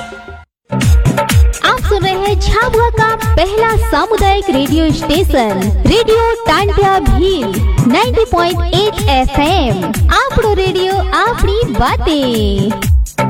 आप सुन रहे हैं झाबुआ का पहला सामुदायिक radio station radio Tantia Bhil 90.8 FM। आपनो रेडियो आपनी बातें।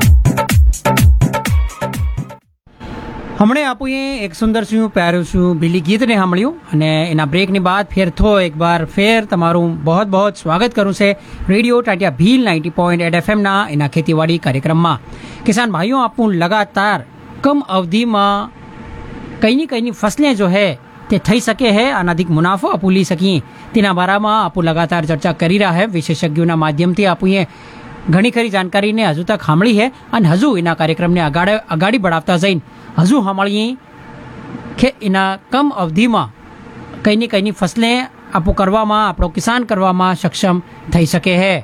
हमने आपू एक सुंदर शू प्यारू शू बिली गीत ने सांभळ्યું અને એના બ્રેક ની બાદ ફેર થો એક બાર ફેર તમારું बहुत बहुत स्वागत करूँ से रेडियो टाटिया भील 90.8 FM ना एना खेतीवाड़ी कार्यक्रम में। किसान भाइयों आपू लगातार कम अवधि में कई फसलें जो है ते थई सके है और अधिक मुनाफो आपू ली सकी तेना बारा में आपू लगातार चर्चा करी रहा है। विशेषज्ञों ना माध्यम थी आपू घणी खरी जानकारी ने हजू तक सांभળી है और हजू एना कार्यक्रम ने अगाड़ी बढ़ावता जईन हजू सांभळीए के एना कम अवधि में कई फसलें आपो करवामां आपणो किसान करवामां सक्षम थई सके है।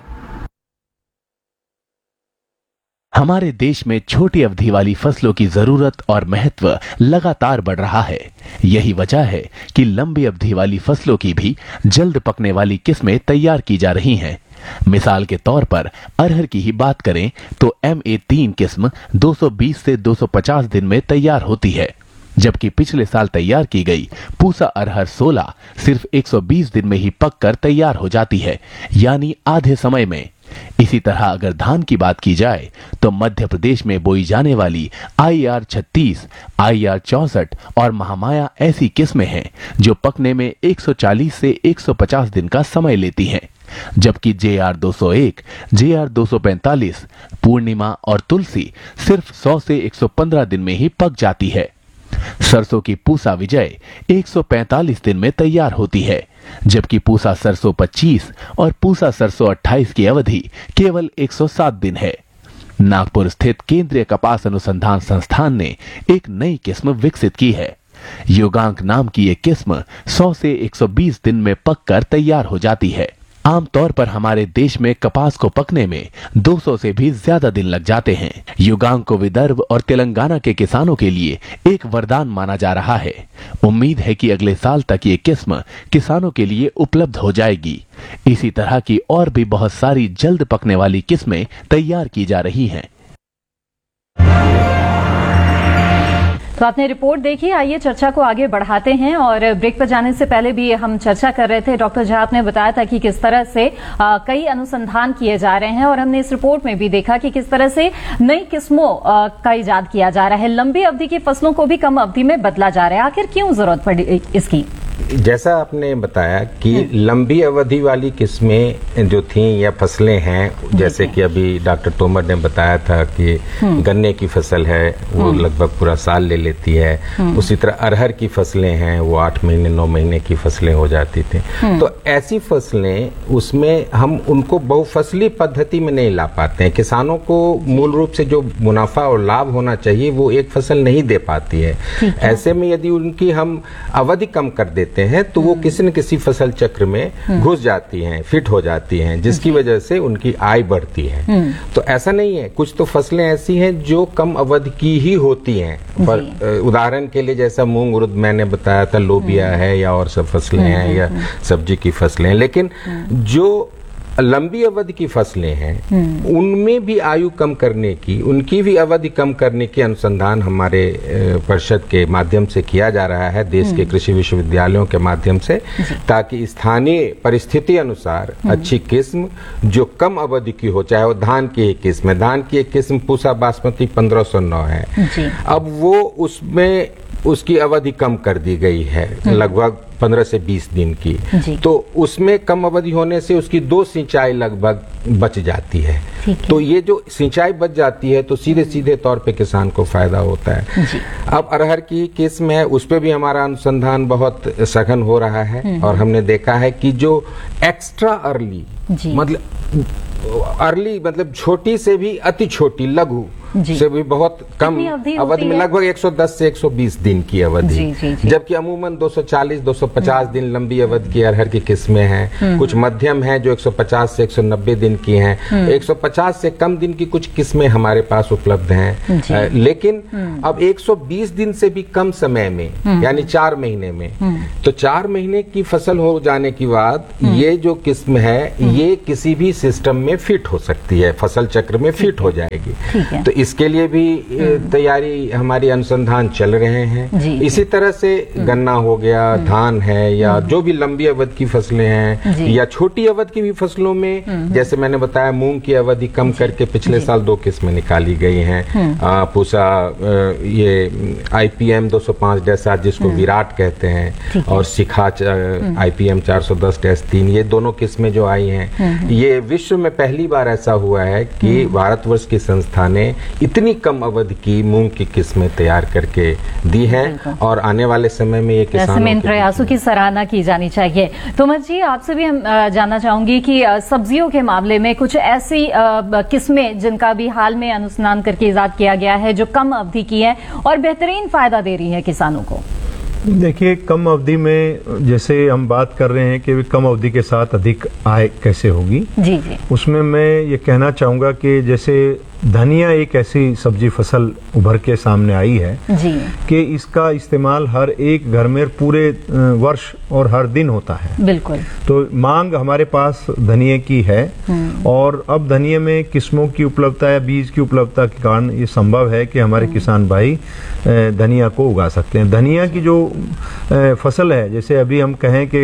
हमारे देश में छोटी अवधि वाली फसलों की जरूरत और महत्व लगातार बढ़ रहा है। यही वजह है कि लंबी अवधि वाली फसलों की भी जल्द पकने वाली किस्में तैयार की जा रही हैं। मिसाल के तौर पर अरहर की ही बात करें तो MA3 किस्म 220 से 250 दिन में तैयार होती है, जबकि पिछले साल तैयार की गई पूसा अरहर 16 सिर्फ 120 दिन में ही पककर तैयार हो जाती है, यानी आधे समय में। इसी तरह अगर धान की बात की जाए तो मध्य प्रदेश में बोई जाने वाली IR 36, IR 64 और महामाया ऐसी किस्में हैं जो पकने में 140 से 150 दिन का समय लेती हैं, जबकि JR 201, JR 245, पूर्णिमा और तुलसी सिर्फ 100 से 115 दिन में ही पक जाती है। सरसों की पूसा विजय 145 दिन में तैयार होती है, जबकि पूसा सरसों 25 और पूसा सरसों 28 की अवधि केवल 107 दिन है। नागपुर स्थित केंद्रीय कपास अनुसंधान संस्थान ने एक नई किस्म विकसित की है। युगांक नाम की ये किस्म 100 से 120 दिन में पककर तैयार हो जाती है। आमतौर पर हमारे देश में कपास को पकने में 200 से भी ज्यादा दिन लग जाते हैं। युगांक को विदर्भ और तेलंगाना के किसानों के लिए एक वरदान माना जा रहा है। उम्मीद है कि अगले साल तक ये किस्म किसानों के लिए उपलब्ध हो जाएगी। इसी तरह की और भी बहुत सारी जल्द पकने वाली किस्में तैयार की जा रही हैं। तो आपने रिपोर्ट देखी, आइए चर्चा को आगे बढ़ाते हैं। और ब्रेक पर जाने से पहले भी हम चर्चा कर रहे थे, डॉक्टर झा आपने बताया था कि किस तरह से कई अनुसंधान किए जा रहे हैं और हमने इस रिपोर्ट में भी देखा कि किस तरह से नई किस्मों का इजाद किया जा रहा है। लंबी अवधि की फसलों को भी कम अवधि में बदला जा रहा है। आखिर क्यों जरूरत पड़ी इसकी? जैसा आपने बताया कि लंबी अवधि वाली किस्में जो थीं या फसलें हैं, जैसे कि अभी डॉक्टर तोमर ने बताया था कि गन्ने की फसल है वो लगभग पूरा साल ले लेती है। उसी तरह अरहर की फसलें हैं वो 8 महीने 9 महीने की फसलें हो जाती थी। तो ऐसी फसलें उसमें हम उनको बहुफसली पद्धति में नहीं ला पाते हैं। किसानों को मूल रूप से जो मुनाफा और लाभ होना चाहिए वो एक फसल नहीं दे पाती है। ऐसे में यदि उनकी हम अवधि कम कर देते हैं तो वो किसी न किसी फसल चक्र में घुस जाती हैं, फिट हो जाती हैं, जिसकी वजह से उनकी आय बढ़ती है। तो ऐसा नहीं है, कुछ तो फसलें ऐसी हैं जो कम अवधि की ही होती हैं। पर उदाहरण के लिए जैसा मूंग उर्द मैंने बताया था, लोबिया है या और सब फसलें हैं या सब्जी की फसलें हैं। लेकिन जो लंबी अवधि की फसलें हैं उनमें भी आयु कम करने की, उनकी भी अवधि कम करने की अनुसंधान हमारे परिषद के माध्यम से किया जा रहा है, देश के कृषि विश्वविद्यालयों के माध्यम से, ताकि स्थानीय परिस्थिति अनुसार अच्छी किस्म जो कम अवधि की हो, चाहे वो धान की एक किस्म है, धान की एक किस्म पूसा बासमती 1509 है, अब वो उसमें उसकी अवधि कम कर दी गई है लगभग 15 से 20 दिन की। तो उसमें कम अवधि होने से उसकी 2 सिंचाई लगभग बच जाती है। तो ये जो सिंचाई बच जाती है तो सीधे सीधे तौर पे किसान को फायदा होता है। अब अरहर की किस्म है, उस पे भी हमारा अनुसंधान बहुत सघन हो रहा है और हमने देखा है कि जो एक्स्ट्रा अर्ली मतलब छोटी से भी अति छोटी लघु से भी बहुत कम अवधि में, लगभग 110 से 120 दिन की अवधि, जबकि अमूमन 240-250 दिन लंबी अवधि की अरहर की किस्में हैं। कुछ मध्यम हैं जो 150 से 190 दिन की हैं। 150 से कम दिन की कुछ किस्में हमारे पास उपलब्ध हैं। लेकिन अब 120 दिन से भी कम समय में, यानी 4 महीने में, तो 4 महीने की फसल हो जाने के बाद ये जो किस्म है ये किसी भी सिस्टम में फिट हो सकती है, फसल चक्र में फिट हो जाएगी। तो इसके लिए भी तैयारी हमारी अनुसंधान चल रहे हैं। इसी तरह से गन्ना हो गया, धान है, या जो भी लंबी अवधि की फसलें हैं या छोटी अवधि की भी फसलों में, जैसे मैंने बताया मूंग की अवधि कम करके पिछले साल 2 किस्में निकाली गई हैं। पूसा ये IPM 205-8 जिसको विराट कहते हैं, और शिखा IPM 410-3, ये दोनों किस्में जो आई हैं, ये विश्व में पहली बार ऐसा हुआ है कि भारतवर्ष की संस्था ने इतनी कम अवधि की मूंग की किस्में तैयार करके दी हैं, और आने वाले समय में ये किसानों इन प्रयासों की सराहना की जानी चाहिए। तोमर जी, आपसे भी हम जानना चाहूंगी कि सब्जियों के मामले में कुछ ऐसी किस्में जिनका भी हाल में अनुसंधान करके इजाद किया गया है जो कम अवधि की है और बेहतरीन फायदा दे रही है किसानों को। देखिए, कम अवधि में जैसे हम बात कर रहे हैं कि कम अवधि के साथ अधिक आय कैसे होगी, जी जी, उसमें मैं ये कहना चाहूंगा कि जैसे धनिया एक ऐसी सब्जी फसल उभर के सामने आई है जी, कि इसका इस्तेमाल हर एक घर में पूरे वर्ष और हर दिन होता है। बिल्कुल। तो मांग हमारे पास धनिया की है, और अब धनिया में किस्मों की उपलब्धता या बीज की उपलब्धता के कारण ये संभव है कि हमारे किसान भाई धनिया को उगा सकते हैं। धनिया की जो फसल है, जैसे अभी हम कहें कि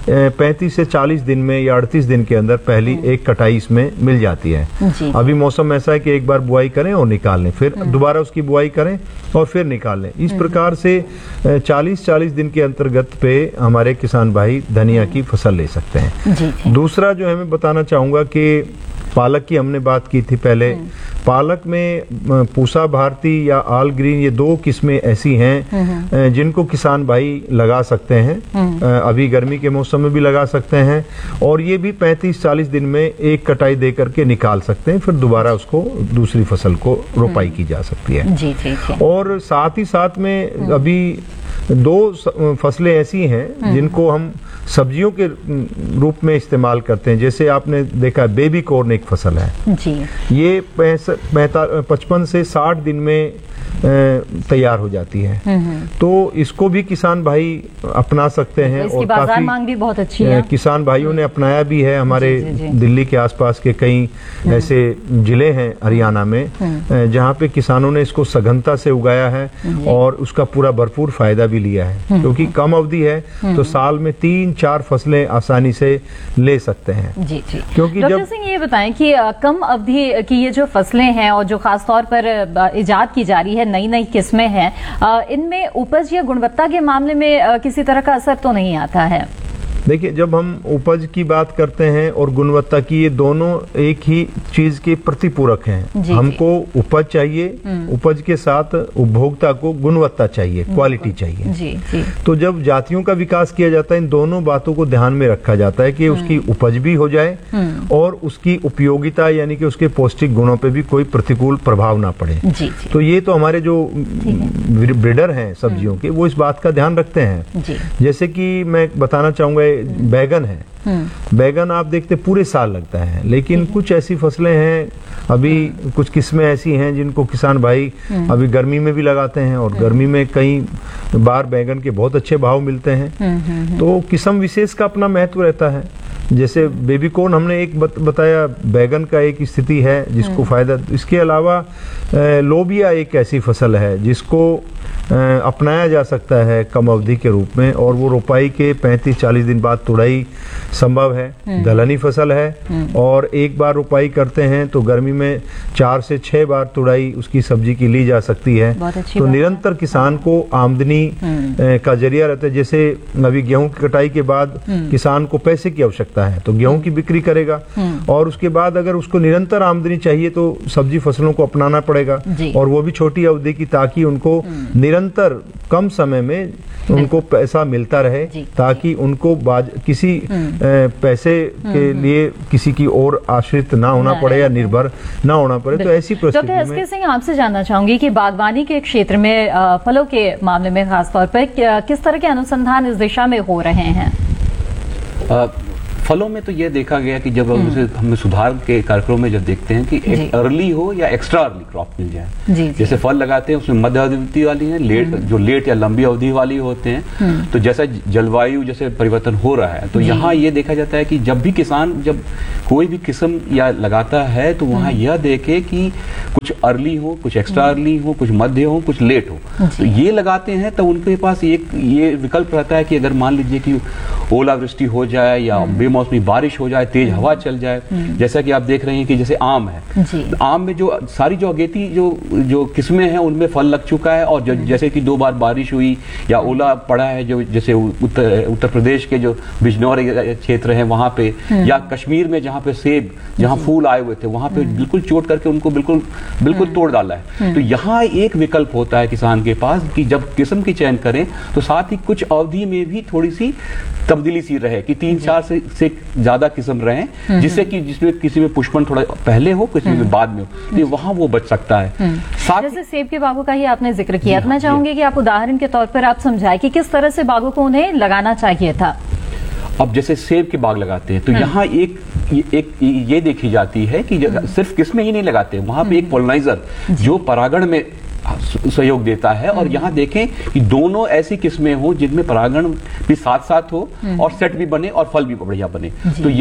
35 से 40 दिन में या 38 दिन के अंदर पहली एक कटाई इसमें मिल जाती है। अभी मौसम ऐसा है कि एक बार बुआई करें और निकाल लें, फिर दोबारा उसकी बुआई करें और फिर निकाल लें। इस प्रकार से 40-40 दिन के अंतर्गत पे हमारे किसान भाई धनिया की फसल ले सकते हैं। दूसरा जो है मैं बताना चाहूंगा कि पालक की हमने बात की थी पहले। पालक में पूसा भारती या आल ग्रीन, ये 2 किस्में ऐसी हैं जिनको किसान भाई लगा सकते हैं। अभी गर्मी के मौसम में भी लगा सकते हैं, और ये भी 35-40 दिन में एक कटाई दे करके निकाल सकते हैं, फिर दोबारा उसको दूसरी फसल को रोपाई की जा सकती है। जी, जी, जी। और साथ ही साथ में अभी 2 फसलें ऐसी हैं जिनको हम सब्जियों के रूप में इस्तेमाल करते हैं। जैसे आपने देखा बेबी कॉर्न एक फसल है जी, ये 55 से 60 दिन में तैयार हो जाती है। तो इसको भी किसान भाई अपना सकते हैं, इसकी और बाजार काफी मांग भी बहुत अच्छी है। किसान भाइयों ने अपनाया भी है। हमारे दिल्ली के आसपास के कई ऐसे जिले हैं हरियाणा में जहाँ पे किसानों ने इसको सघनता से उगाया है और उसका पूरा भरपूर फायदा भी लिया है, क्योंकि कम अवधि है तो साल में 3-4 फसलें आसानी से ले सकते हैं। जी जी। क्योंकि डॉक्टर सिंह, ये बताएं कि कम अवधि की ये जो फसलें हैं और जो खासतौर पर इजाद की जा रही है, नई नई किस्में हैं, इनमें उपज या गुणवत्ता के मामले में किसी तरह का असर तो नहीं आता है? देखिए, जब हम उपज की बात करते हैं और गुणवत्ता की, ये दोनों एक ही चीज के प्रतिपूरक हैं। हमको उपज चाहिए, उपज के साथ उपभोक्ता को गुणवत्ता चाहिए, क्वालिटी चाहिए। जी, जी। तो जब जातियों का विकास किया जाता है, इन दोनों बातों को ध्यान में रखा जाता है कि उसकी उपज भी हो जाए और उसकी उपयोगिता यानी कि उसके पौष्टिक गुणों पे भी कोई प्रतिकूल प्रभाव ना पड़े। जी, जी। तो ये तो हमारे जो ब्रीडर हैं सब्जियों के, वो इस बात का ध्यान रखते हैं। जैसे कि मैं बताना चाहूंगा, बैगन है। बैगन आप देखते पूरे साल लगता है, लेकिन कुछ ऐसी फसलें हैं, अभी कुछ किस्में ऐसी हैं जिनको किसान भाई अभी गर्मी में भी लगाते हैं, और गर्मी में कई बार बैगन के बहुत अच्छे भाव मिलते हैं। तो किस्म विशेष का अपना महत्व रहता है। जैसे बेबी कॉर्न हमने एक बताया, बैगन का एक स्थिति है जिसको फायदा। इसके अलावा लोबिया एक ऐसी फसल है जिसको अपनाया जा सकता है कम अवधि के रूप में, और वो रोपाई के 35-40 दिन बाद तुड़ाई संभव है। दलहनी फसल है, और एक बार रोपाई करते हैं तो गर्मी में 4 से 6 बार तुड़ाई उसकी सब्जी की ली जा सकती है। तो निरंतर किसान को आमदनी का जरिया रहता है। जैसे अभी गेहूं की कटाई के बाद किसान को पैसे की आवश्यकता है, तो गेहूं की बिक्री करेगा, और उसके बाद अगर उसको निरंतर आमदनी चाहिए तो सब्जी फसलों को अपनाना पड़ेगा, और वो भी छोटी अवधि की, ताकि उनको निरंतर कम समय में उनको पैसा मिलता रहे, ताकि उनको किसी पैसे के लिए किसी की ओर आश्रित ना होना पड़े या निर्भर ना होना पड़े। तो ऐसी परिस्थिति में डॉक्टर एस के सिंह, आपसे जानना चाहूंगी कि बागवानी के क्षेत्र में फलों के मामले में खासतौर पर किस तरह के अनुसंधान इस दिशा में हो रहे हैं? फलों में तो ये देखा गया कि जब हम सुधार के कार्यक्रमों में जब देखते हैं कि एक अर्ली हो या एक्स्ट्रा अर्ली क्रॉप मिल जाए, जैसे फल लगाते हैं उसमें मध्य अवधि वाली है, लेट या लंबी अवधि वाली होते हैं। तो जैसा जलवायु जैसे परिवर्तन हो रहा है तो यहाँ ये देखा जाता है कि जब भी किसान जब कोई भी किस्म या लगाता है तो वहाँ यह देखे कि कुछ अर्ली हो, कुछ एक्स्ट्रा अर्ली हो, कुछ मध्य हो, कुछ लेट हो। तो ये लगाते हैं तो उनके पास ये विकल्प रहता है कि अगर मान लीजिए कि ओलावृष्टि हो जाए या बेमौसमी बारिश हो जाए, तेज हवा चल जाए, जैसा कि आप देख रहे हैं कि जैसे आम है, आम में जो सारी जो अगेती जो किस्में हैं उनमें फल लग चुका है, और जैसे कि 2 बार बारिश हुई या ओला पड़ा है, जो जैसे उत्तर प्रदेश के जो बिजनौर क्षेत्र है वहां पे, या कश्मीर में जहाँ पे सेब जहाँ फूल आए हुए थे वहां पे बिल्कुल चोट करके उनको बिल्कुल तोड़ डाला है। तो यहाँ एक विकल्प होता है किसान के पास कि जब किस्म की चयन करें तो साथ ही कुछ अवधि में भी थोड़ी सी तब्दीली सी रहे कि 3-4 से ज्यादा किस्म रहे, जिससे कि जिसमें किसी में पुष्पन थोड़ा पहले हो, किसी में बाद में हो, तो वहां वो बच सकता है। जैसे सेब के बागों का ही आपने जिक्र किया, तो मैं चाहूंगी कि आप उदाहरण के तौर पर आप समझाएं कि किस तरह से बागों को उन्हें लगाना चाहिए था। अब जैसे सेब के बाग लगाते हैं तो यहाँ एक ये देखी जाती है कि सिर्फ किस्में ही नहीं लगाते, वहां पे एक पॉलिनाइजर जो परागण में सहयोग देता है, और यहाँ देखें कि दोनों ऐसी किस्में हो जिनमें परागण भी साथ साथ हो और सेट भी बने और फल भी बढ़िया बने। तो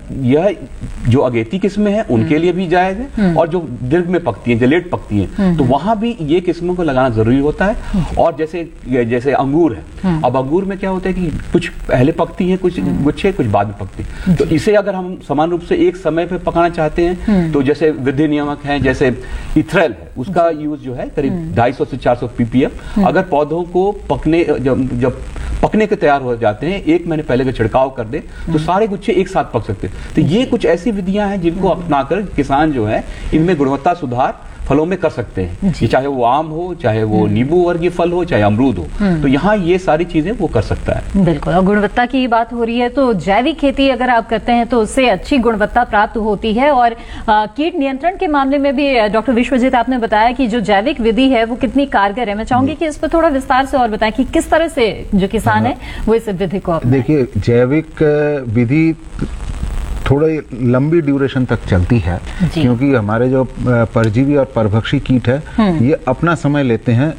यह जो अगेती किस्में हैं उनके लिए भी जायज है, और जो दीर्घ में पकती हैं, जो लेट पकती हैं, तो वहां भी ये किस्मों को लगाना जरूरी होता है। और जैसे अंगूर है, अब अंगूर में क्या होता है कि कुछ पहले पकती हैं, कुछ गुच्छे, कुछ बाद में पकती हैं। तो इसे अगर हम समान रूप से एक समय पे पकाना चाहते हैं तो जैसे वृद्धि नियामक है, जैसे इथ्रेल है, उसका यूज जो है करीब 250 से 400 ppm अगर पौधों को पकने जब पकने के तैयार हो जाते हैं 1 महीने पहले का छिड़काव कर दे तो सारे गुच्छे एक साथ पक सकते हैं। तो ये कुछ ऐसी विधियां हैं जिनको अपनाकर किसान जो है इनमें गुणवत्ता सुधार फलों में कर सकते हैं, ये चाहे वो आम हो, चाहे वो नींबू वर्गीय फल हो, चाहे अमरूद हो, तो यहाँ ये सारी चीजें वो कर सकता है। बिल्कुल, और गुणवत्ता की बात हो रही है तो जैविक खेती अगर आप करते हैं तो उससे अच्छी गुणवत्ता प्राप्त होती है। और कीट नियंत्रण के मामले में भी डॉक्टर विश्वजीत आपने बताया कि जो जैविक विधि है वो कितनी कारगर है। मैं चाहूंगी कि इस पर थोड़ा विस्तार से और बताएं कि किस तरह से जो किसान है वो इस विधि को अपनाएं। देखिए, जैविक विधि थोड़ी लंबी ड्यूरेशन तक चलती है, क्योंकि हमारे जो परजीवी और परभक्षी कीट है ये अपना समय लेते हैं,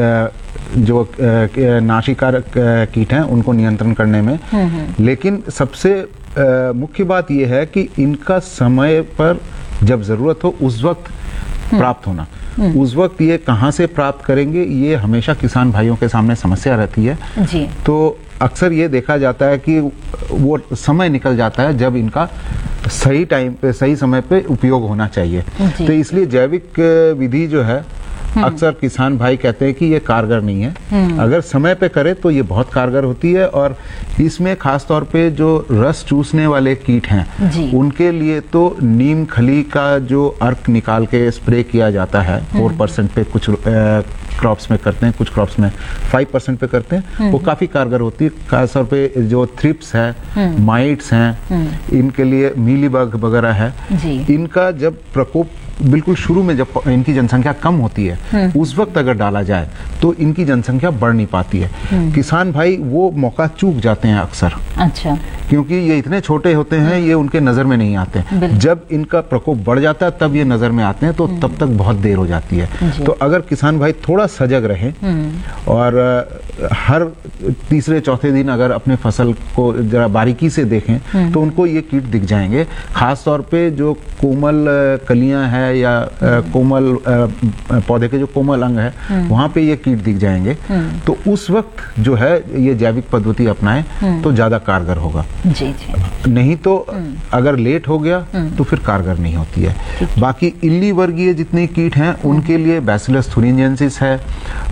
जो नाशिकारक कीट हैं उनको नियंत्रण करने में। लेकिन सबसे मुख्य बात यह है कि इनका समय पर जब जरूरत हो उस वक्त प्राप्त होना, उस वक्त ये कहाँ से प्राप्त करेंगे, ये हमेशा किसान भाइयों के सामने समस्या रहती है। जी। तो अक्सर ये देखा जाता है कि वो समय निकल जाता है जब इनका सही टाइम पे, सही समय पे उपयोग होना चाहिए। तो इसलिए जैविक विधि जो है अक्सर किसान भाई कहते हैं कि ये कारगर नहीं है। अगर समय पे करे तो ये बहुत कारगर होती है, और इसमें खास तौर पे जो रस चूसने वाले कीट हैं उनके लिए तो नीम खली का जो अर्क निकाल के स्प्रे किया जाता है 4% पे, कुछ क्रॉप्स में करते हैं, कुछ क्रॉप्स में 5% पे करते हैं, वो काफी कारगर होती है। खास तौर पे जो थ्रिप्स है, माइट्स हैं, इनके लिए मीलीबग वगैरह है, इनका जब प्रकोप बिल्कुल शुरू में जब इनकी जनसंख्या कम होती है उस वक्त अगर डाला जाए तो इनकी जनसंख्या बढ़ नहीं पाती है। किसान भाई वो मौका चूक जाते हैं अक्सर। अच्छा। क्योंकि ये इतने छोटे होते हैं, ये उनके नजर में नहीं आते। जब इनका प्रकोप बढ़ जाता है तब ये नजर में आते हैं, तो तब तक बहुत देर हो जाती है। तो अगर किसान भाई थोड़ा सजग रहे और हर तीसरे चौथे दिन अगर अपने फसल को जरा बारीकी से देखें तो उनको ये कीट दिख जाएंगे। खास तौर पे जो कोमल कलियां हैं या कोमल पौधे के जो कोमल अंग है वहां पे ये कीट दिख जाएंगे। तो उस वक्त जो है ये जैविक पद्धति अपनाएं तो ज्यादा कारगर होगा। जी। नहीं तो अगर लेट हो गया तो फिर कारगर नहीं होती है। बाकी इल्ली वर्गीय जितने कीट हैं उनके लिए बैसिलस thuringiensis है,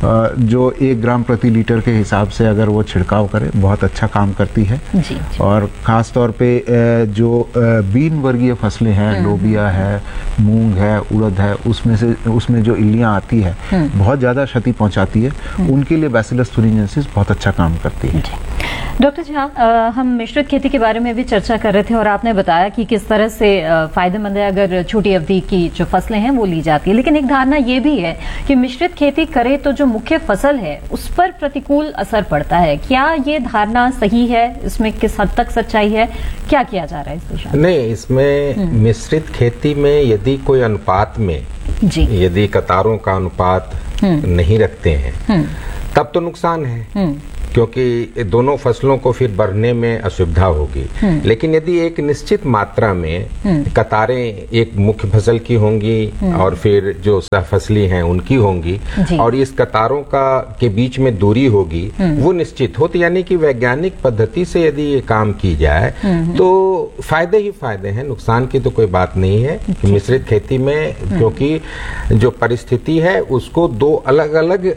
जो 1 ग्राम प्रति लीटर के हिसाब से अगर वो छिड़काव करे बहुत अच्छा काम करती है। जी। और खास तौर पे जो बीन वर्गीय फसलें हैं, लोबिया है, मूंग है, उड़द है, उसमें जो इल्लियां आती है बहुत ज्यादा क्षति पहुंचाती है, उनके लिए बैसिलस thuringiensis बहुत अच्छा काम करती है। डॉक्टर झा, हम मिश्रित खेती के बारे में भी चर्चा कर रहे थे और आपने बताया कि किस तरह से फायदेमंद है अगर छोटी अवधि की जो फसलें हैं वो ली जाती है, लेकिन एक धारणा ये भी है कि मिश्रित खेती करे तो जो मुख्य फसल है उस पर प्रतिकूल असर पड़ता है। क्या ये धारणा सही है? इसमें किस हद तक सच्चाई है? क्या किया जा रहा है इस दिशा में? नहीं, इसमें मिश्रित खेती में यदि कोई अनुपात में यदि कतारों का अनुपात नहीं रखते हैं तब तो नुकसान है, क्योंकि दोनों फसलों को फिर बढ़ने में असुविधा होगी। लेकिन यदि एक निश्चित मात्रा में कतारें एक मुख्य फसल की होंगी और फिर जो सहफसली हैं उनकी होंगी और इस कतारों के बीच में दूरी होगी वो निश्चित हो, तो यानी कि वैज्ञानिक पद्धति से यदि ये काम की जाए तो फायदे ही फायदे हैं, नुकसान की तो कोई बात नहीं है मिश्रित खेती में, क्योंकि जो परिस्थिति है उसको दो अलग अलग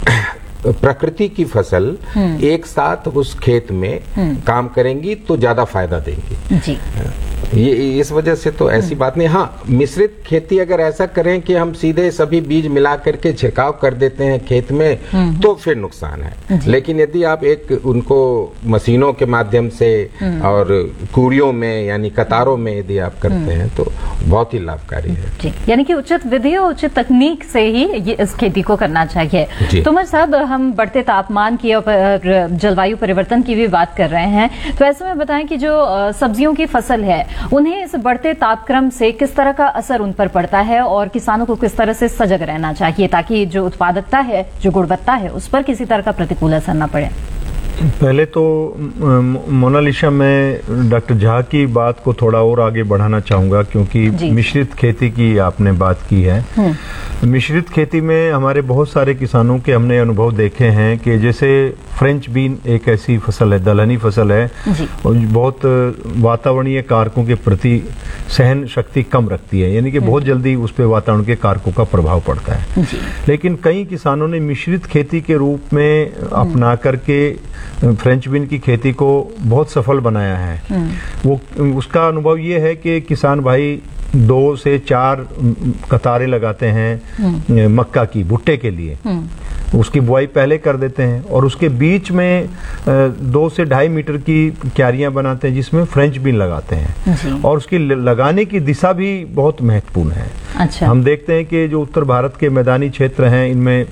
प्रकृति की फसल एक साथ उस खेत में काम करेंगी तो ज्यादा फायदा देंगी जी। ये इस वजह से तो ऐसी बात नहीं। हाँ, मिश्रित खेती अगर ऐसा करें कि हम सीधे सभी बीज मिला करके छिड़काव कर देते हैं खेत में तो फिर नुकसान है, लेकिन यदि आप एक उनको मशीनों के माध्यम से और कूड़ियों में यानी कतारों में यदि आप करते हैं तो बहुत ही लाभकारी है जी। यानी कि उचित विधि और उचित तकनीक से ही ये इस खेती को करना चाहिए। तोमर साहब, हम बढ़ते तापमान की और जलवायु परिवर्तन की भी बात कर रहे हैं, तो ऐसे में बताएं कि जो सब्जियों की फसल है उन्हें इस बढ़ते तापक्रम से किस तरह का असर उन पर पड़ता है और किसानों को किस तरह से सजग रहना चाहिए ताकि जो उत्पादकता है, जो गुणवत्ता है, उस पर किसी तरह का प्रतिकूल असर न पड़े। पहले तो मोनालिसा, मैं डॉक्टर झा की बात को थोड़ा और आगे बढ़ाना चाहूंगा, क्योंकि मिश्रित खेती की आपने बात की है। मिश्रित खेती में हमारे बहुत सारे किसानों के हमने अनुभव देखे हैं कि जैसे फ्रेंच बीन एक ऐसी फसल है, दलहनी फसल है, और बहुत वातावरणीय कारकों के प्रति सहन शक्ति कम रखती है, यानी कि बहुत जल्दी उस पर वातावरण के कारकों का प्रभाव पड़ता है। लेकिन कई किसानों ने मिश्रित खेती के रूप में अपना करके फ्रेंच बीन की खेती को बहुत सफल बनाया है। वो उसका अनुभव ये है कि किसान भाई 2 से 4 कतारें लगाते हैं मक्का की, भुट्टे के लिए, उसकी बुआई पहले कर देते हैं और उसके बीच में 2 से 2.5 मीटर की क्यारियां बनाते हैं जिसमें फ्रेंच बीन लगाते हैं और उसकी लगाने की दिशा भी बहुत महत्वपूर्ण है। अच्छा। हम देखते हैं कि जो उत्तर भारत के मैदानी क्षेत्र हैं इनमें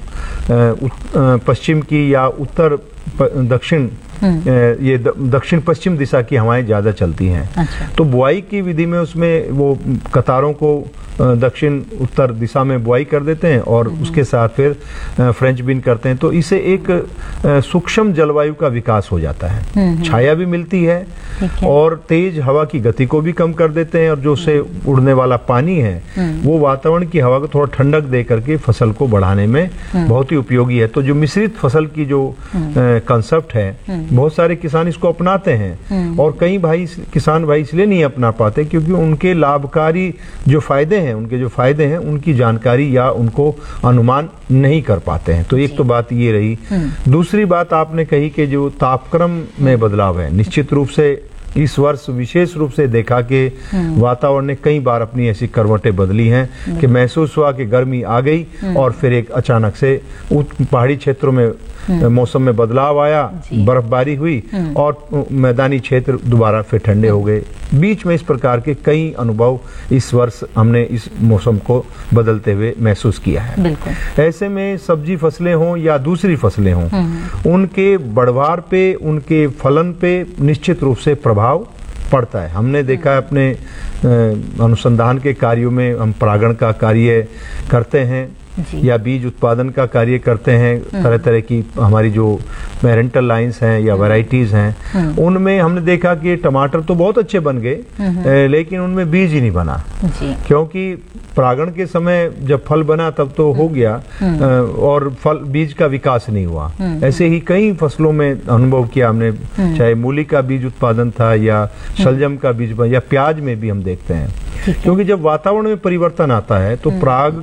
पश्चिम की या उत्तर दक्षिण ये दक्षिण पश्चिम दिशा की हवाएं ज्यादा चलती हैं। अच्छा। तो बुआई की विधि में उसमें वो कतारों को दक्षिण उत्तर दिशा में बुआई कर देते हैं और उसके साथ फिर फ्रेंच बीन करते हैं, तो इससे एक सूक्ष्म जलवायु का विकास हो जाता है, छाया भी मिलती है और तेज हवा की गति को भी कम कर देते हैं और जो उससे उड़ने वाला पानी है वो वातावरण की हवा को थोड़ा ठंडक दे करके फसल को बढ़ाने में बहुत ही उपयोगी है। तो जो मिश्रित फसल की जो कंसेप्ट है, बहुत सारे किसान इसको अपनाते हैं और कई किसान भाई इसलिए नहीं अपना पाते क्योंकि उनके लाभकारी जो फायदे हैं, उनके जो फायदे हैं उनकी जानकारी या उनको अनुमान नहीं कर पाते हैं। तो एक तो बात ये रही। दूसरी बात आपने कही कि जो तापक्रम में बदलाव है, निश्चित रूप से इस वर्ष विशेष रूप से देखा कि वातावरण ने कई बार अपनी ऐसी करवटें बदली हैं कि महसूस हुआ कि गर्मी आ गई और फिर एक अचानक से पहाड़ी क्षेत्रों में मौसम में बदलाव आया, बर्फबारी हुई और मैदानी क्षेत्र दोबारा फिर ठंडे हो गए। बीच में इस प्रकार के कई अनुभव इस वर्ष हमने इस मौसम को बदलते हुए महसूस किया है। ऐसे में सब्जी फसलें हों या दूसरी फसलें हों, उनके बढ़वार पे, उनके फलन पे निश्चित रूप से प्रभाव पड़ता है। हमने देखा है अपने अनुसंधान के कार्यों में, हम परागण का कार्य करते हैं या बीज उत्पादन का कार्य करते हैं, तरह तरह की हमारी जो पेरेंटल लाइन्स हैं या वैरायटीज हैं, उनमें हमने देखा कि टमाटर तो बहुत अच्छे बन गए लेकिन उनमें बीज ही नहीं बना, क्योंकि परागण के समय जब फल बना तब तो हो गया और बीज का विकास नहीं हुआ। ऐसे ही कई फसलों में अनुभव किया हमने, चाहे मूली का बीज उत्पादन था या शलजम का बीज या प्याज में भी हम देखते हैं, क्योंकि जब वातावरण में परिवर्तन आता है तो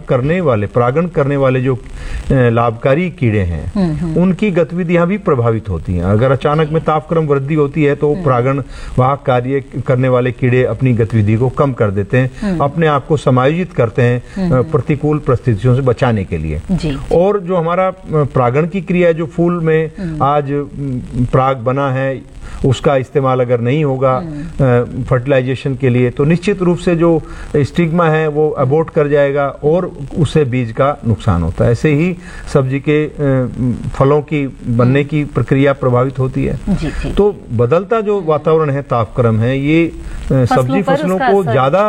परागण करने वाले जो लाभकारी कीड़े हैं उनकी गतिविधियां भी प्रभावित होती हैं। अगर अचानक में तापक्रम वृद्धि होती है तो परागण वाहक कार्य करने वाले कीड़े अपनी गतिविधि को कम कर देते हैं, अपने आप को समायोजित करते हैं प्रतिकूल परिस्थितियों से बचाने के लिए। और जो हमारा परागण की क्रिया, जो फूल में आज पराग बना है उसका इस्तेमाल अगर नहीं होगा फर्टिलाइजेशन के लिए तो निश्चित रूप से जो स्टिग्मा है वो अबॉर्ट कर जाएगा और उससे बीज का नुकसान होता है। ऐसे ही सब्जी के फलों की बनने की प्रक्रिया प्रभावित होती है। जी। तो बदलता जो वातावरण है, तापक्रम है, ये सब्जी फसलों को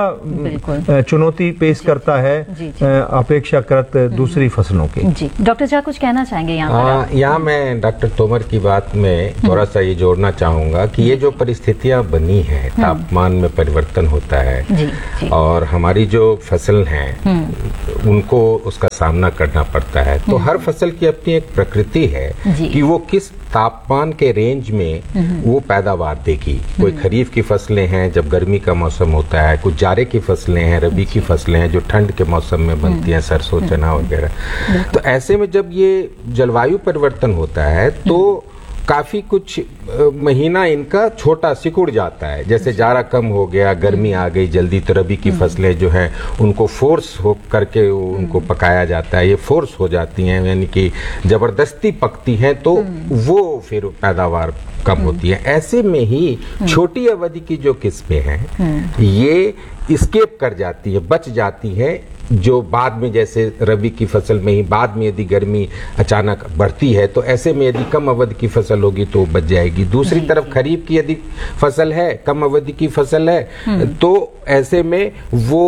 ज्यादा चुनौती पेश करता है अपेक्षाकृत दूसरी फसलों के। जी डॉक्टर झा कुछ कहना चाहेंगे यहाँ मैं डॉक्टर तोमर की बात में थोड़ा सा ये जोड़ना चाहूंगा कि ये जो परिस्थितियां बनी है, तापमान में परिवर्तन होता है और हमारी जो फसल हैं उनको उसका सामना करना पड़ता है। तो हर फसल की अपनी एक प्रकृति है कि वो किस तापमान के रेंज में वो पैदावार देगी। कोई खरीफ की फसलें हैं जब गर्मी का मौसम होता है, कुछ जाड़े की फसलें हैं, रबी की फसलें हैं जो ठंड के मौसम में बनती हैं, सरसों चना वगैरह। तो ऐसे में जब ये जलवायु परिवर्तन होता है तो काफी कुछ महीना इनका छोटा सिकुड़ जाता है। जैसे जाड़ा कम हो गया, गर्मी आ गई जल्दी, तो रबी की फसलें जो हैं उनको फोर्स हो करके उनको पकाया जाता है, ये फोर्स हो जाती हैं, यानी कि जबरदस्ती पकती हैं, तो वो फिर पैदावार कम होती है। ऐसे में ही छोटी अवधि की जो किस्में हैं ये स्केप कर जाती है, बच जाती है, जो बाद में जैसे रबी की फसल में ही बाद में यदि गर्मी अचानक बढ़ती है तो ऐसे में यदि कम अवधि की फसल होगी तो बच जाएगी। दूसरी तरफ खरीफ की यदि फसल है, कम अवधि की फसल है, तो ऐसे में वो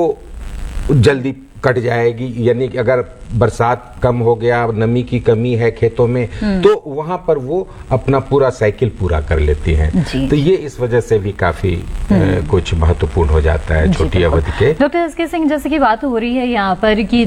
जल्दी कट जाएगी। यानी कि अगर बरसात कम हो गया, नमी की कमी है खेतों में, तो वहां पर वो अपना पूरा साइकिल पूरा कर लेती हैं। तो ये इस वजह से भी काफी कुछ महत्वपूर्ण हो जाता है छोटी अवधि के। डॉक्टर एसके सिंह, जैसे कि बात हो रही है यहाँ पर कि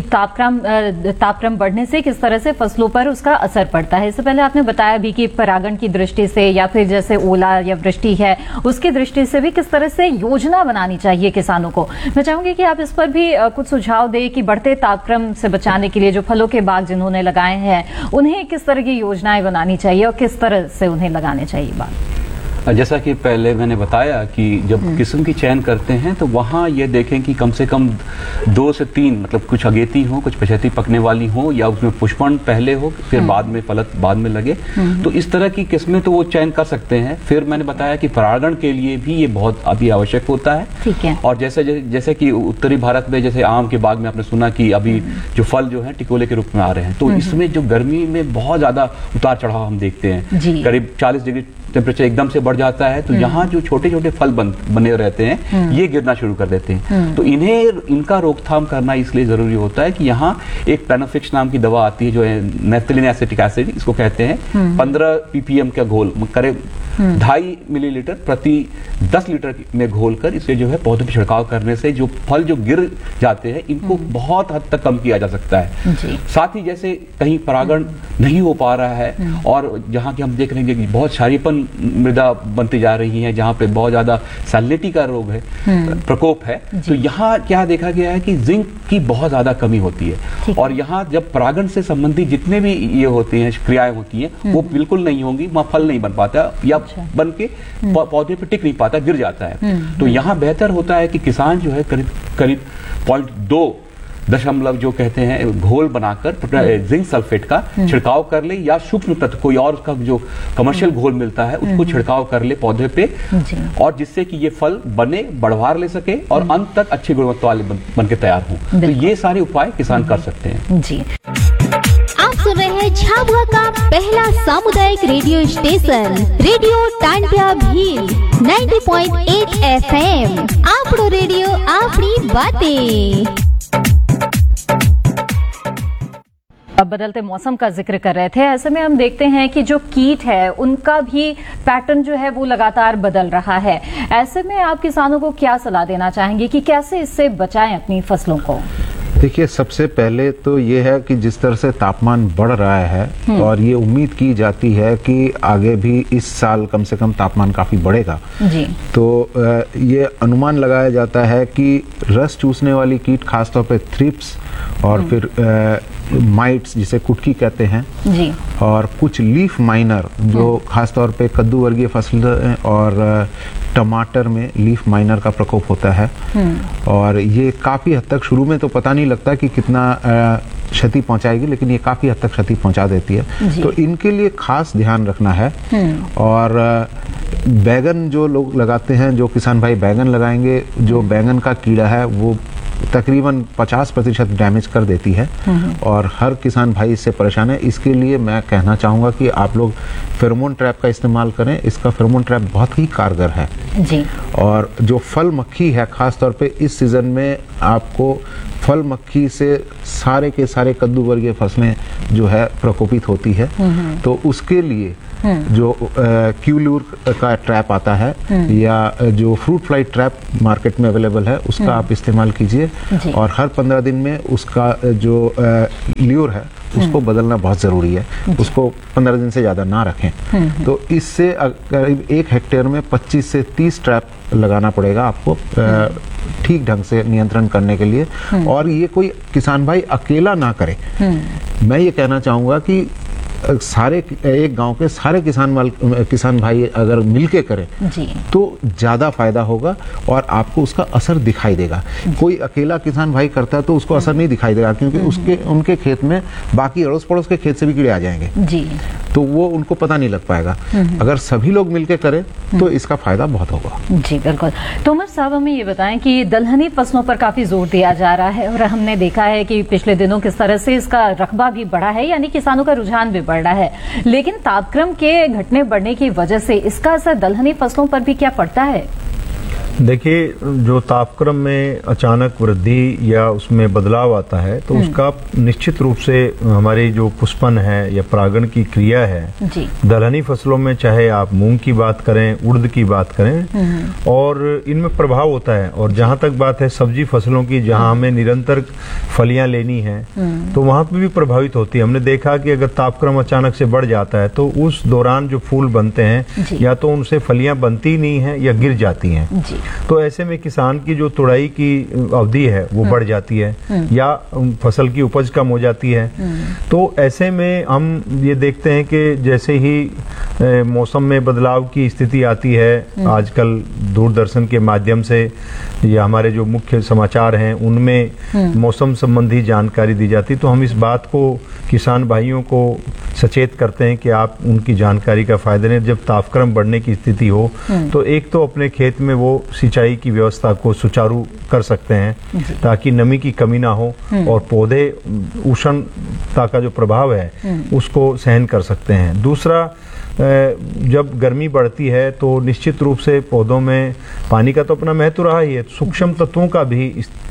तापक्रम बढ़ने से किस तरह से फसलों पर उसका असर पड़ता है। इससे पहले आपने बताया भी कि परागण की दृष्टि से या फिर जैसे ओला या वृष्टि है उसकी दृष्टि से भी किस तरह से योजना बनानी चाहिए किसानों को। मैं चाहूंगी कि आप इस पर भी कुछ सुझाव दें कि बढ़ते तापक्रम से बचाने के लिए जो फलों के बाग जिन्होंने लगाए हैं उन्हें किस तरह की योजनाएं बनानी चाहिए और किस तरह से उन्हें लगाने चाहिए बाग। जैसा कि पहले मैंने बताया कि जब किस्म की चयन करते हैं तो वहाँ ये देखें कि कम से कम 2 से 3 मतलब कुछ अगेती हो, कुछ पछेती पकने वाली हो, या उसमें पुष्पण पहले हो फिर बाद में फलत बाद में लगे। तो इस तरह की किस्में तो वो चयन कर सकते हैं। फिर मैंने बताया कि परागण के लिए भी ये बहुत अभी आवश्यक होता है। ठीक है। और जैसे कि उत्तरी भारत में जैसे आम के बाग में आपने सुना कि अभी जो फल जो है टिकोले के रूप में आ रहे हैं, तो इसमें जो गर्मी में बहुत ज्यादा उतार चढ़ाव हम देखते हैं, करीब 40 डिग्री टेम्परेचर एकदम से बढ़ जाता है, तो यहाँ जो छोटे छोटे फल बने रहते हैं ये गिरना शुरू कर देते हैं। तो इनका रोकथाम करना इसलिए जरूरी होता है कि यहाँ एक पेनाफिक्स नाम की दवा आती है जो है नेफ्थलीन एसिटिक एसिड इसको कहते हैं, 15 ppm का घोल करीब 2.5 मिलीलीटर प्रति 10 लीटर में घोलकर इसे जो है पौधों पर छिड़काव करने से जो फल जो गिर जाते हैं इनको बहुत हद तक कम किया जा सकता है। साथ ही जैसे कहीं परागण नहीं हो पा रहा है और जहाँ की हम देख रहे हैं कि बहुत क्षारीयपन मृदा बनती जा रही है, जहाँ पे बहुत ज्यादा सैलिनिटी का रोग है, प्रकोप है, तो यहाँ क्या देखा गया है कि जिंक की बहुत ज्यादा कमी होती है। और यहाँ जब परागण से संबंधित जितने भी ये होती हैं क्रियाएं होती हैं वो बिल्कुल नहीं होंगी, वहाँ फल नहीं बन पाता या बन के पौधे पे टिक नहीं पाता, गिर जाता है। तो यहाँ बेहतर होता है कि किसान जो है करीब 0.2 जो कहते हैं घोल बनाकर जिंक सल्फेट का छिड़काव कर ले, या सूक्ष्म तत्व कोई और उसका जो कमर्शियल घोल मिलता है उसको छिड़काव कर ले पौधे पे, और जिससे कि ये फल बने बढ़वार ले सके और अंत तक अच्छी गुणवत्ता वाले बन के तैयार हों। तो ये सारे उपाय किसान कर सकते हैं। जी आप सुन रहे हैं झाबुआ का पहला सामुदायिक radio station radio Tantia Bhil 90.8 FM। आपड़ो radio आपड़ी बातें। अब बदलते मौसम का जिक्र कर रहे थे, ऐसे में हम देखते हैं कि जो कीट है उनका भी पैटर्न जो है वो लगातार बदल रहा है। ऐसे में आप किसानों को क्या सलाह देना चाहेंगे कि कैसे इससे बचाएं अपनी फसलों को? देखिए, सबसे पहले तो ये है कि जिस तरह से तापमान बढ़ रहा है और ये उम्मीद की जाती है कि आगे भी इस साल कम से कम तापमान काफी बढ़ेगा जी। तो ये अनुमान लगाया जाता है कि रस चूसने वाली कीट खासतौर पे थ्रिप्स और फिर माइट्स जिसे कुटकी कहते हैं जी, और कुछ लीफ माइनर जो खासतौर पे कद्दू वर्गीय फसल और टमाटर में लीफ माइनर का प्रकोप होता है। और ये काफी हद तक शुरू में तो पता नहीं लगता कि कितना क्षति पहुंचाएगी, लेकिन ये काफी हद तक क्षति पहुंचा देती है। तो इनके लिए खास ध्यान रखना है। और बैगन जो लोग लगाते हैं, जो किसान भाई बैगन लगाएंगे, जो बैगन का कीड़ा है वो तकरीबन 50% डैमेज कर देती है और हर किसान भाई इससे परेशान है। इसके लिए मैं कहना चाहूँगा कि आप लोग फेरोमोन ट्रैप का इस्तेमाल करें। इसका फेरोमोन ट्रैप बहुत ही कारगर है जी। और जो फल मक्खी है, खास तौर पे इस सीजन में आपको फल मक्खी से सारे के सारे कद्दू वर्गीय फसलें जो है प्रकोपित होती है, तो उसके लिए जो क्यूल्यूर का ट्रैप आता है या जो फ्रूट फ्लाई ट्रैप मार्केट में अवेलेबल है उसका आप इस्तेमाल कीजिए और हर 15 दिन में उसका जो ल्यूर है उसको बदलना बहुत ज़रूरी है। उसको 15 दिन से ज़्यादा ना रखें। तो इससे करीब 1 हेक्टेयर में 25 से 30 ट्रैप लगाना पड़ेगा आपको ठीक ढंग से नियंत्रण करने के लिए। और ये कोई किसान भाई अकेला ना करे। मैं ये कहना चाहूँगा कि सारे एक गांव के सारे किसान भाई अगर मिलके करें तो ज्यादा फायदा होगा और आपको उसका असर दिखाई देगा। कोई अकेला किसान भाई करता है तो उसको असर नहीं दिखाई देगा, क्योंकि उनके खेत में बाकी अड़ोस पड़ोस के खेत से भी कीड़े आ जाएंगे जी, तो वो उनको पता नहीं लग पाएगा। अगर सभी लोग मिलके करें तो इसका फायदा बहुत होगा। जी बिल्कुल। तोमर साहब, हमें ये बताएं कि दलहनी फसलों पर काफी जोर दिया जा रहा है और हमने देखा है कि पिछले दिनों किस तरह से इसका रकबा भी बढ़ा है, यानी किसानों का रुझान भी बढ़ रहा है, लेकिन तापक्रम के घटने बढ़ने की वजह से इसका असर दलहनी फसलों पर भी क्या पड़ता है? देखिए, जो तापक्रम में अचानक वृद्धि या उसमें बदलाव आता है तो उसका निश्चित रूप से हमारी जो पुष्पन है या परागण की क्रिया है दलहनी फसलों में, चाहे आप मूंग की बात करें, उड़द की बात करें, और इनमें प्रभाव होता है। और जहां तक बात है सब्जी फसलों की, जहां हमें निरंतर फलियां लेनी है तो वहां पर भी प्रभावित होती है। हमने देखा कि अगर तापक्रम अचानक से बढ़ जाता है तो उस दौरान जो फूल बनते हैं या तो उनसे फलियां बनती नहीं है या गिर जाती हैं। तो ऐसे में किसान की जो तुड़ाई की अवधि है वो बढ़ जाती है या फसल की उपज कम हो जाती है। तो ऐसे में हम ये देखते हैं कि जैसे ही मौसम में बदलाव की स्थिति आती है, आजकल दूरदर्शन के माध्यम से या हमारे जो मुख्य समाचार हैं उनमें मौसम संबंधी जानकारी दी जाती, तो हम इस बात को किसान भाइयों को सचेत करते हैं कि आप उनकी जानकारी का फायदा लें। जब तापक्रम बढ़ने की स्थिति हो तो एक तो अपने खेत में वो सिंचाई की व्यवस्था को सुचारू कर सकते हैं ताकि नमी की कमी ना हो और पौधे उष्णता का जो प्रभाव है उसको सहन कर सकते हैं। दूसरा, जब गर्मी बढ़ती है तो निश्चित रूप से पौधों में पानी का तो अपना महत्व रहा ही है, सूक्ष्म तत्वों का भी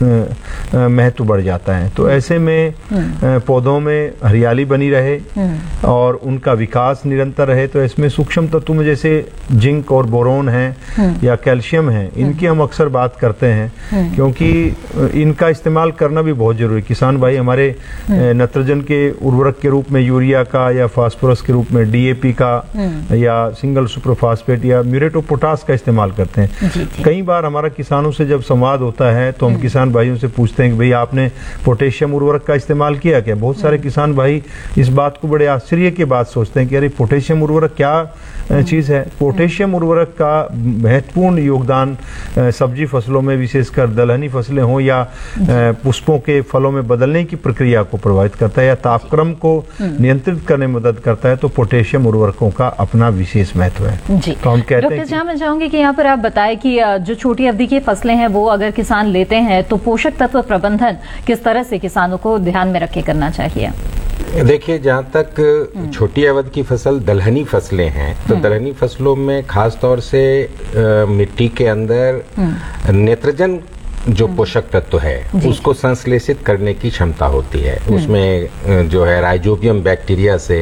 महत्व बढ़ जाता है। तो ऐसे में पौधों में हरियाली बनी रहे और उनका विकास निरंतर रहे, तो इसमें सूक्ष्म तत्व में जैसे जिंक और बोरोन है या कैल्शियम है, इनकी हम अक्सर बात करते हैं क्योंकि इनका इस्तेमाल करना भी बहुत जरूरी है। किसान भाई हमारे नाइट्रोजन के उर्वरक के रूप में यूरिया का या फास्फोरस के रूप में डीएपी का या सिंगल सुपरफास्फेट या म्यूरेट ऑफ पोटास का इस्तेमाल करते हैं। कई बार हमारा किसानों से जब संवाद होता है तो हम किसान भाइयों से पूछते हैं कि भाई आपने पोटेशियम उर्वरक का इस्तेमाल किया क्या? बहुत सारे किसान भाई इस बात को बड़े आश्चर्य के बाद सोचते हैं कि अरे पोटेशियम उर्वरक क्या चीज है। पोटेशियम उर्वरक का महत्वपूर्ण योगदान सब्जी फसलों में, विशेषकर दलहनी फसलें हो या पुष्पों के फलों में बदलने की प्रक्रिया को प्रभावित करता है या तापक्रम को नियंत्रित करने में मदद करता है। तो पोटेशियम उर्वरकों का अपना विशेष महत्व है। जी। तो हम कहते हैं डॉक्टर साहब, मैं चाहूंगी कि यहाँ पर आप बताएं कि जो छोटी अवधि की फसलें हैं वो अगर किसान लेते हैं तो पोषक तत्व प्रबंधन किस तरह से किसानों को ध्यान में रख के करना चाहिए? देखिए, जहाँ तक छोटी अवधि की फसल दलहनी फसलें हैं तो दलहनी फसलों में खास तौर से मिट्टी के अंदर नाइट्रोजन जो पोषक तत्व है उसको संश्लेषित करने की क्षमता होती है। उसमें जो है राइजोबियम बैक्टीरिया से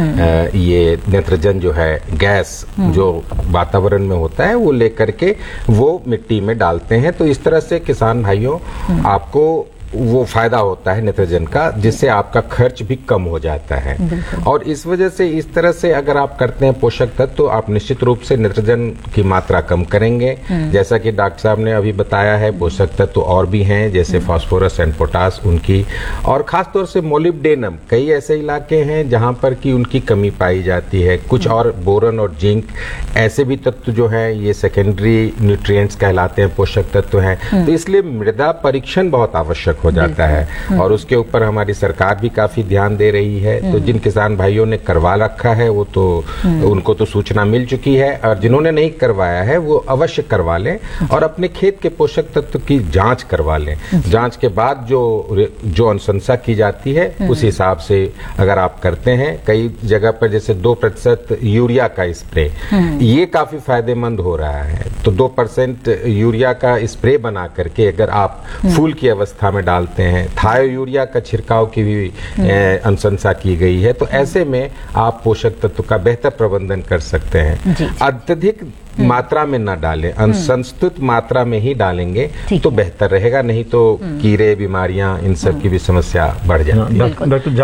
ये नाइट्रोजन जो है गैस जो वातावरण में होता है वो लेकर के वो मिट्टी में डालते हैं। तो इस तरह से किसान भाइयों आपको वो फायदा होता है नाइट्रोजन का, जिससे आपका खर्च भी कम हो जाता है। और इस वजह से इस तरह से अगर आप करते हैं पोषक तत्व तो आप निश्चित रूप से नाइट्रोजन की मात्रा कम करेंगे। जैसा कि डॉक्टर साहब ने अभी बताया है, पोषक तत्व और भी हैं जैसे फास्फोरस एंड पोटास उनकी, और खास तौर से मोलिब्डेनम। कई ऐसे इलाके हैं जहां पर कि उनकी कमी पाई जाती है। कुछ और बोरन और जिंक ऐसे भी तत्व जो है ये सेकेंडरी न्यूट्रिएंट्स कहलाते हैं, पोषक तत्व हैं। तो इसलिए मृदा परीक्षण बहुत आवश्यक पोषक हो जाता है। और उसके ऊपर हमारी सरकार भी काफी ध्यान दे रही है। तो जिन किसान भाइयों ने करवा रखा है वो तो उनको तो सूचना मिल चुकी है, और जिन्होंने नहीं करवाया है वो अवश्य करवा लें और अपने खेत के पोषक तत्व की जांच करवा लें। जांच के बाद जो अनुशंसा की जाती है उस हिसाब से अगर आप करते हैं, कई जगह पर जैसे 2% यूरिया का स्प्रे, ये काफी फायदेमंद हो रहा है। तो 2% यूरिया का स्प्रे बना करके अगर आप फूल की अवस्था में डालते हैं, थायो यूरिया का छिड़काव की भी अनुशंसा की गई है। तो ऐसे में आप पोषक तत्व का बेहतर प्रबंधन कर सकते हैं। अत्यधिक मात्रा में न डालें, संतुलित मात्रा में ही डालेंगे तो बेहतर रहेगा, नहीं तो कीड़े, बीमारियां, इन सब की भी समस्या बढ़ जाती है। डॉक्टर